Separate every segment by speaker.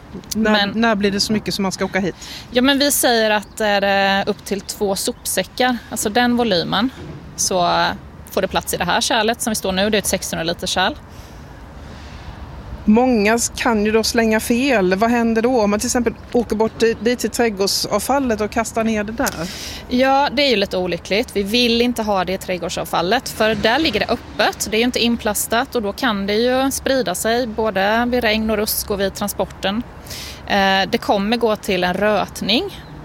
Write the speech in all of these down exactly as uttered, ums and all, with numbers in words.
Speaker 1: När,
Speaker 2: Men,
Speaker 1: när blir det så mycket som man ska åka hit?
Speaker 2: Ja, men vi säger att är det upp till två sopsäckar, alltså den volymen, så får det plats i det här kärlet som vi står nu. Det är ett sexhundra liter kärl.
Speaker 1: Många kan ju då slänga fel. Vad händer då om man till exempel åker bort dit till trädgårdsavfallet och kastar ner det där?
Speaker 2: Ja, det är ju lite olyckligt. Vi vill inte ha det i trädgårdsavfallet, för där ligger det öppet. Det är ju inte inplastat och då kan det ju sprida sig både vid regn och rusk och vid transporten. Det kommer gå till en rötning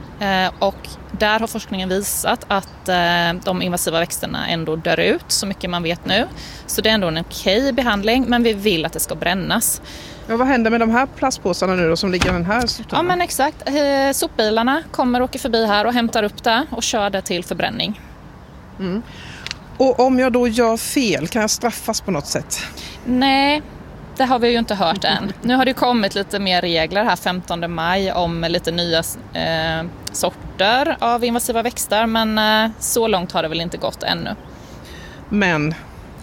Speaker 2: och där har forskningen visat att de invasiva växterna ändå dör ut så mycket man vet nu. Så det är ändå en okej behandling, men vi vill att det ska brännas.
Speaker 1: Ja, vad händer med de här plastpåsarna nu då som ligger i den här soptunnan?
Speaker 2: Ja, men exakt. Sopbilarna kommer och åker förbi här och hämtar upp det och kör det till förbränning.
Speaker 1: Mm. Och om jag då gör fel, kan jag straffas på något sätt?
Speaker 2: Nej, det har vi ju inte hört än. Nu har det kommit lite mer regler här femtonde maj om lite nya eh, sorter av invasiva växter, men eh, så långt har det väl inte gått ännu.
Speaker 1: Men?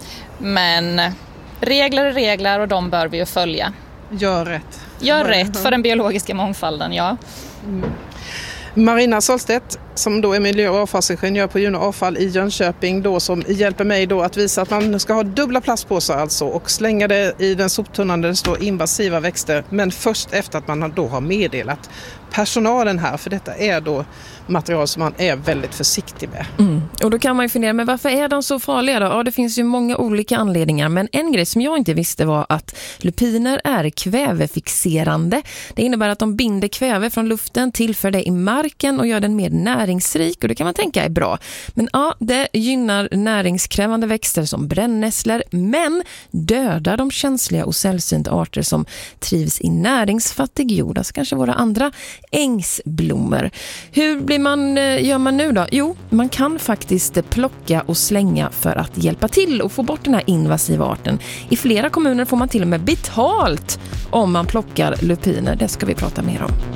Speaker 2: Men regler är regler och de bör vi ju följa.
Speaker 1: Gör rätt.
Speaker 2: Gör rätt för den biologiska mångfalden, ja.
Speaker 1: Mm. Marina Solstedt, som då är miljö- och avfallsingenjör på Juno Avfall i Jönköping, då, som hjälper mig då att visa att man ska ha dubbla plastpåsar alltså och slänga det i den soptunnan där det står invasiva växter, men först efter att man då har meddelat personalen här, för detta är då material som man är väldigt försiktig med.
Speaker 3: Mm. Och då kan man ju fundera, men varför är de så farliga då? Ja, det finns ju många olika anledningar, men en grej som jag inte visste var att lupiner är kvävefixerande. Det innebär att de binder kväve från luften, tillför det i marken och gör den mer näringsrik, och det kan man tänka är bra. Men ja, det gynnar näringskrävande växter som brännässlor, men dödar de känsliga och sällsynta arter som trivs i näringsfattig jord, alltså kanske våra andra ängsblommor. Hur blir man, gör man nu då? Jo, man kan faktiskt plocka och slänga för att hjälpa till och få bort den här invasiva arten. I flera kommuner får man till och med betalt om man plockar lupiner. Det ska vi prata mer om.